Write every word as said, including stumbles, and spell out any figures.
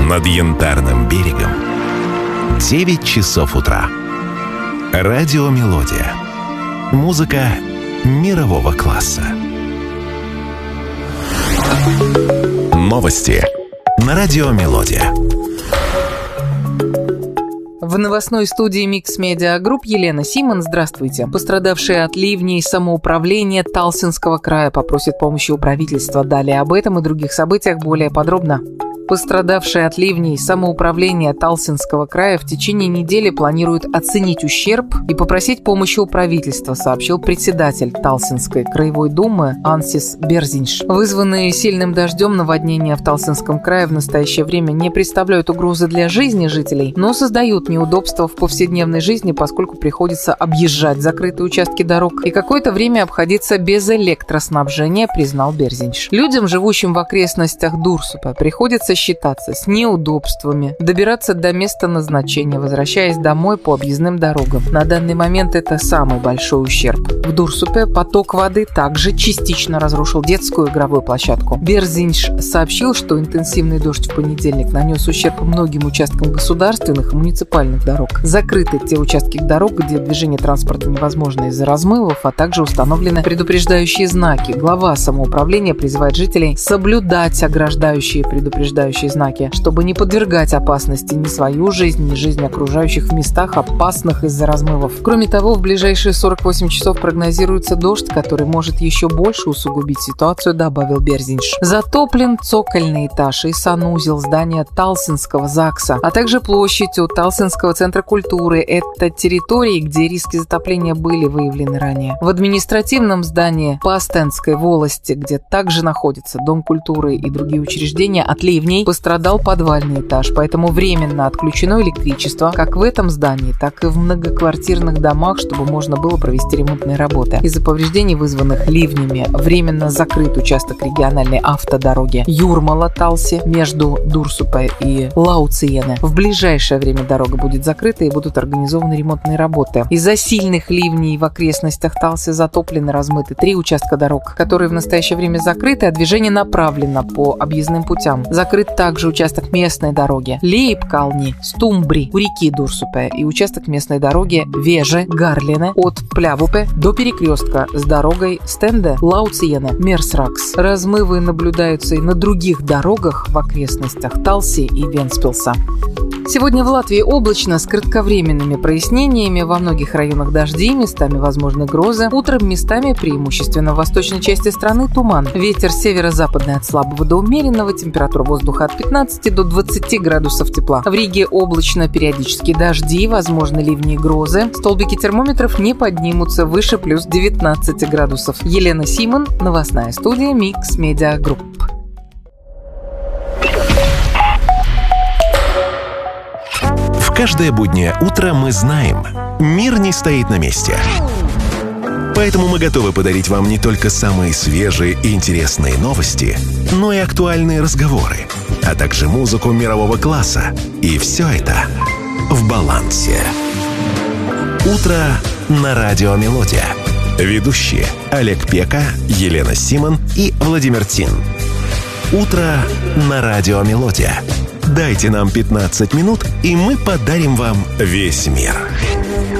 над Янтарным берегом девять часов утра. Радио «Мелодия». Музыка мирового класса. Новости на радио «Мелодия». В новостной студии Mix Media Group Елена Симон. Здравствуйте. Пострадавшие от ливней самоуправление Талсинского края попросят помощи у правительства. Далее об этом и других событиях более подробно. Пострадавшие от ливней самоуправление Талсинского края в течение недели планируют оценить ущерб и попросить помощи у правительства, сообщил председатель Талсинской краевой думы Ансис Берзинш. Вызванные сильным дождем наводнения в Талсинском крае в настоящее время не представляют угрозы для жизни жителей, но создают неудобства в повседневной жизни, поскольку приходится объезжать закрытые участки дорог и какое-то время обходиться без электроснабжения, признал Берзинш. Людям, живущим в окрестностях Дурсупа, приходится считаться с неудобствами, добираться до места назначения, возвращаясь домой по объездным дорогам. На данный момент это самый большой ущерб. В Дурсупе поток воды также частично разрушил детскую игровую площадку. Берзинш сообщил, что интенсивный дождь в понедельник нанес ущерб многим участкам государственных и муниципальных дорог. Закрыты те участки дорог, где движение транспорта невозможно из-за размывов, а также установлены предупреждающие знаки. Глава самоуправления призывает жителей соблюдать ограждающие предупреждающие знаки, чтобы не подвергать опасности ни свою жизнь, ни жизнь окружающих в местах, опасных из-за размывов. Кроме того, в ближайшие сорок восемь часов прогнозируется дождь, который может еще больше усугубить ситуацию, добавил Берзинш. Затоплен цокольный этаж и санузел здания Талсинского ЗАГСа, а также площадь у Талсинского центра культуры. Это территории, где риски затопления были выявлены ранее. В административном здании Пастенской волости, где также находится Дом культуры и другие учреждения, от ливней пострадал подвальный этаж, поэтому временно отключено электричество как в этом здании, так и в многоквартирных домах, чтобы можно было провести ремонтные работы. Из-за повреждений, вызванных ливнями, временно закрыт участок региональной автодороги Юрмала-Талси между Дурсупой и Лауциене. В ближайшее время дорога будет закрыта и будут организованы ремонтные работы. Из-за сильных ливней в окрестностях Талси затоплены, размыты три участка дорог, которые в настоящее время закрыты, а движение направлено по объездным путям. Закрыт также участок местной дороги Лейб-Кални, Стумбри у реки Дурсупе и участок местной дороги Веже-Гарлине от Плявупе до перекрестка с дорогой Стенде-Лауциене-Мерсракс. Размывы наблюдаются и на других дорогах в окрестностях Талси и Венспилса. Сегодня в Латвии облачно с кратковременными прояснениями, во многих районах дожди, местами возможны грозы. Утром местами, преимущественно в восточной части страны, туман. Ветер северо-западный от слабого до умеренного, температура воздуха от пятнадцати до двадцати градусов тепла. В Риге облачно, периодически дожди, возможны ливни и грозы. Столбики термометров не поднимутся выше плюс девятнадцати градусов. Елена Симон, новостная студия Mix Media Group. Каждое буднее утро мы знаем, мир не стоит на месте. Поэтому мы готовы подарить вам не только самые свежие и интересные новости, но и актуальные разговоры, а также музыку мирового класса. И все это в балансе. Утро на радио «Мелодия». Ведущие Олег Пека, Елена Симон и Владимир Тин. Утро на радио «Мелодия». Дайте нам пятнадцать минут, и мы подарим вам весь мир.